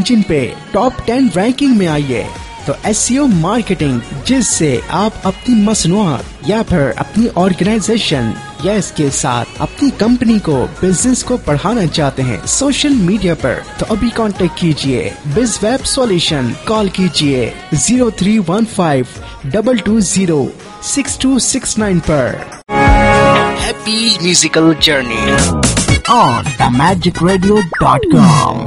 Engine पे top 10 ranking में आइए। तो SEO मार्केटिंग, जिससे आप अपनी मसनूआत या फिर अपनी ऑर्गेनाइजेशन या इसके साथ अपनी कंपनी को, बिजनेस को बढ़ाना चाहते हैं सोशल मीडिया पर, तो अभी कांटेक्ट कीजिए BizWeb Solution। कॉल कीजिए 0315-220-6269 पर। Happy musical journey on themagicradio.com।